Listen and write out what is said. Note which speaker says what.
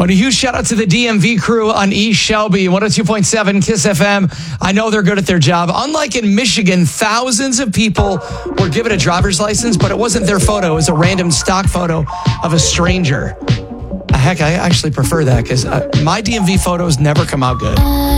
Speaker 1: And a huge shout out to the DMV crew on East Shelby, 102.7 KISS FM. I know they're good at their job. Unlike in Michigan, thousands of people were given a driver's license, but it wasn't their photo. It was a random stock photo of a stranger. Heck, I actually prefer that because my DMV photos never come out good.